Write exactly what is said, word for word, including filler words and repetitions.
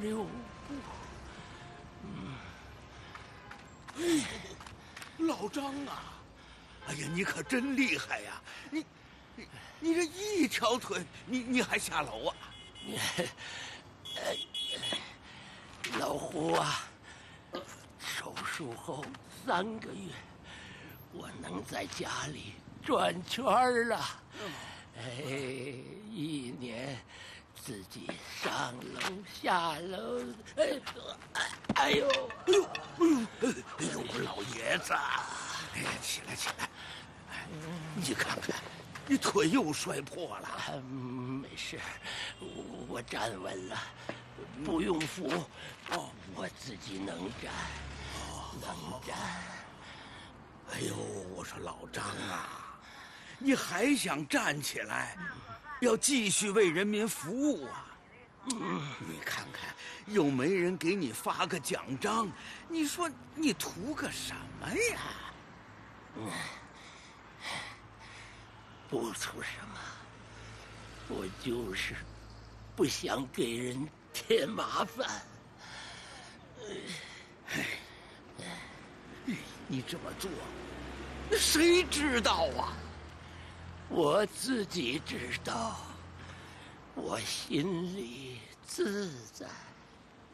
六步。 嗯，哎，老张啊，哎呀，你可真厉害呀！你，你，你这一条腿，你你还下楼啊？ 你，老胡啊，手术后三个月，我能在家里转圈了。哎，一年自己上楼下楼，哎，哎呦， 哎呦，哎呦，哎呦，我老爷子，哎呀，起来起来，哎，你看看，你腿又摔破了。 啊、没事，我我站稳了，不用扶。哦，我自己能站，能站。 哎呦，我说老张啊，你还想站起来，要继续为人民服务啊？嗯，你看看，又没人给你发个奖章，你说你图个什么呀？ 嗯，不图什么，我就是不想给人添麻烦。 哎，你这么做，谁知道啊？ 我自己知道，我心里自在。